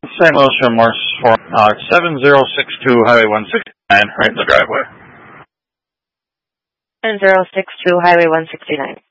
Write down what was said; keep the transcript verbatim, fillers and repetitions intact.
Saint Louis Remorse for uh, seven zero six two Highway one sixty-nine, right in the driveway. seven zero six two Highway one sixty-nine.